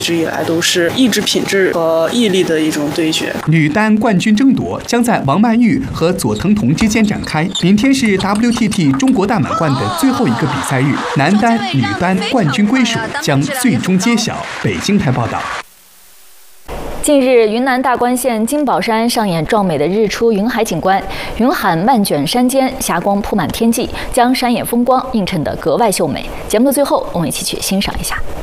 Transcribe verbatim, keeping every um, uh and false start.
一直以来都是意志品质和毅力的一种对决。 女单冠军争夺将在王曼玉和佐藤瞳之间展开。明天是 W T T 中国大满贯的最后一个比赛日，男单、女单冠军归属将最终揭晓。北京台报道。 近日，云南大关县金宝山上演壮美的日出云海景观，云海漫卷山间，霞光铺满天际，将山野风光映衬得格外秀美。节目的最后，我们一起去欣赏一下。